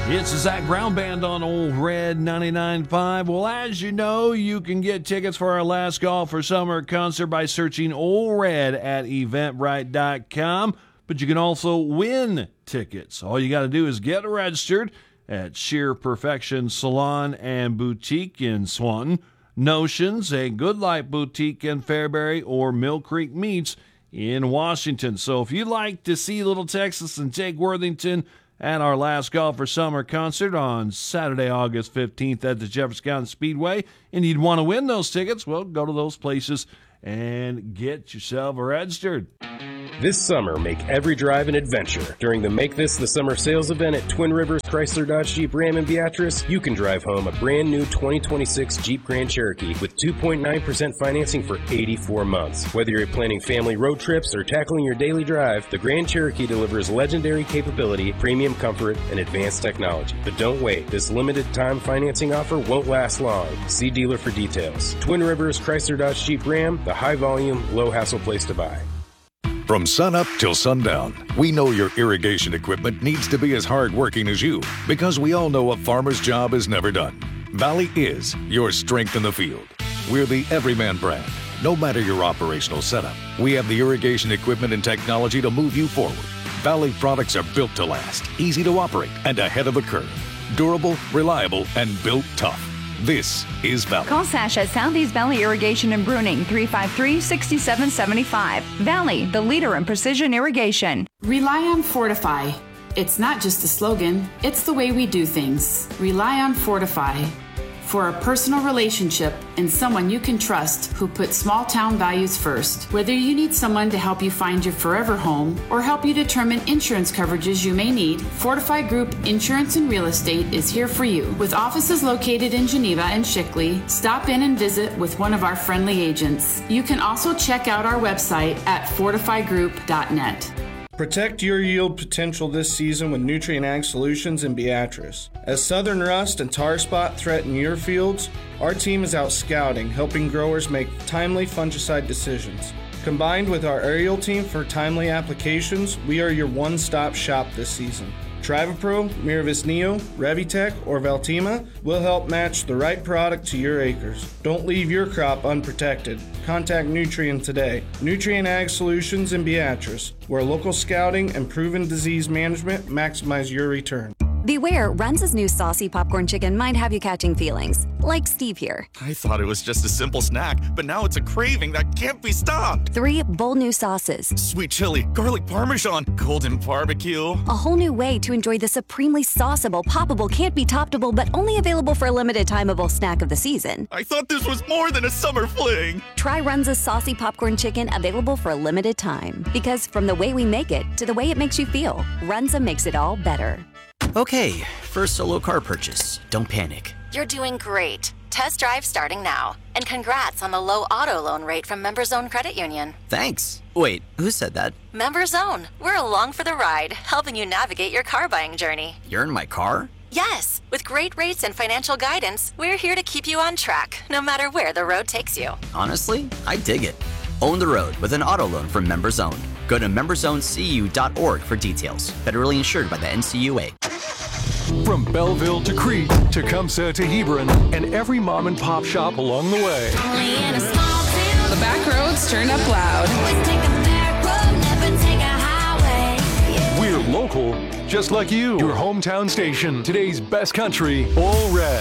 It's the Zach Brown Band on Old Red 99.5. Well, as you know, you can get tickets for our Last Golf for Summer concert by searching Old Red at eventbrite.com. But you can also win tickets. All you got to do is get registered at Sheer Perfection Salon and Boutique in Swanton, Notions, a Good Life Boutique in Fairbury, or Mill Creek Meats in Washington. So if you'd like to see Little Texas and Jake Worthington at our Last Golf for Summer concert on Saturday, August 15th at the Jefferson County Speedway, and you'd want to win those tickets, well, go to those places and get yourself registered. This summer, make every drive an adventure. During the Make This the Summer sales event at Twin Rivers Chrysler Dodge Jeep Ram in Beatrice, you can drive home a brand new 2026 Jeep Grand Cherokee with 2.9% financing for 84 months. Whether you're planning family road trips or tackling your daily drive, the Grand Cherokee delivers legendary capability, premium comfort, and advanced technology. But don't wait. This limited time financing offer won't last long. See dealer for details. Twin Rivers Chrysler Dodge Jeep Ram, the high volume, low hassle place to buy. From sunup till sundown, we know your irrigation equipment needs to be as hardworking as you, because we all know a farmer's job is never done. Valley is your strength in the field. We're the everyman brand. No matter your operational setup, we have the irrigation equipment and technology to move you forward. Valley products are built to last, easy to operate, and ahead of the curve. Durable, reliable, and built tough. This is Valley. Call Sash at Southeast Valley Irrigation and Bruning, 353-6775. Valley, the leader in precision irrigation. Rely on Fortify. It's not just a slogan, it's the way we do things. Rely on Fortify. For a personal relationship and someone you can trust who puts small town values first. Whether you need someone to help you find your forever home or help you determine insurance coverages you may need, Fortify Group Insurance and Real Estate is here for you. With offices located in Geneva and Shickley, stop in and visit with one of our friendly agents. You can also check out our website at fortifygroup.net. Protect your yield potential this season with Nutrien Ag Solutions in Beatrice. As southern rust and tar spot threaten your fields, our team is out scouting, helping growers make timely fungicide decisions. Combined with our aerial team for timely applications, we are your one-stop shop this season. Trivapro, Miravis Neo, Revitec, or Veltima will help match the right product to your acres. Don't leave your crop unprotected. Contact Nutrien today. Nutrien Ag Solutions in Beatrice, where local scouting and proven disease management maximize your return. Beware, Runza's new saucy popcorn chicken might have you catching feelings, like Steve here. I thought it was just a simple snack, but now it's a craving that can't be stopped. 3 bold new sauces. Sweet chili, garlic parmesan, golden barbecue. A whole new way to enjoy the supremely sauceable, poppable, can't be toppable, but only available for a limited timeable snack of the season. I thought this was more than a summer fling. Try Runza's saucy popcorn chicken, available for a limited time. Because from the way we make it to the way it makes you feel, Runza makes it all better. Okay, first solo car purchase. Don't panic. You're doing great. Test drive starting now. And congrats on the low auto loan rate from MemberZone Credit Union. Thanks. Wait, who said that? MemberZone. We're along for the ride, helping you navigate your car buying journey. You're in my car? Yes. With great rates and financial guidance, we're here to keep you on track, no matter where the road takes you. Honestly, I dig it. Own the road with an auto loan from MemberZone. Go to memberzonecu.org for details. Federally insured by the NCUA. From Belleville to Crete to Tecumseh to Hebron and every mom and pop shop along the way. The back roads turn up loud. We're local, just like you. Your hometown station. Today's best country, All Red.